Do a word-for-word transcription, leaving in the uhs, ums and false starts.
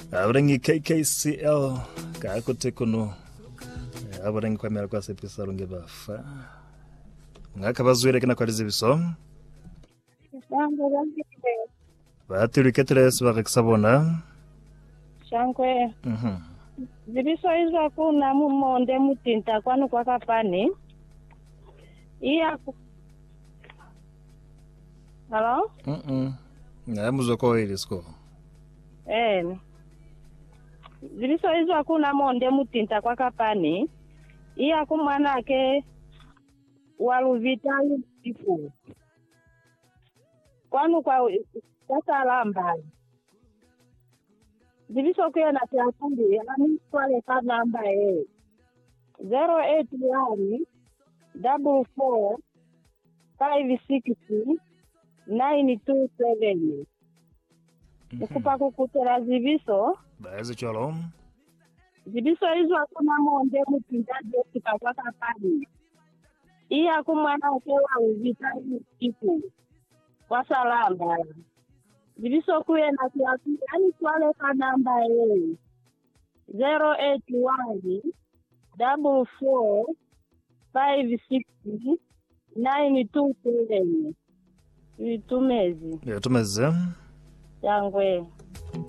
Abrengi K K C L ka kote kuno abrengi kwa mera kwa sepisa runge bafa ngaka bazwire kina kwa lizibiso batiri ketres bakisabona shankwe mhm zibiso izo kuna mumonde mutinta kwanu kwa kapani iya ku Hello? mhm na muzoko ilisko eh zibiso izo kuna monde mutinta kwa kapani iya kumwana ke waluvitali ifu kwanu kwa kasalamba zibiso kuya na tiakundi ani kwale ka namba e zero eight one double four five six nine two seven ukupa kukutera zibiso baezi cholo zibiso hizo hakuna monde mutindaji kwa kapani iya kumwana ke waluvitali ifu kwa salamba zibiso kuye na tiakundi ani kwale ka namba e zero eight one double four five six nine two seven itumezi ya tumeze yangwe